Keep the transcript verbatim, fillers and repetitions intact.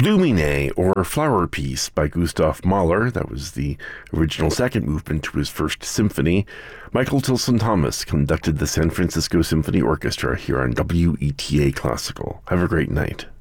Blumine, or Flower Piece, by Gustav Mahler. That was the original second movement to his first symphony. Michael Tilson Thomas conducted the San Francisco Symphony Orchestra here on W E T A Classical. Have a great night.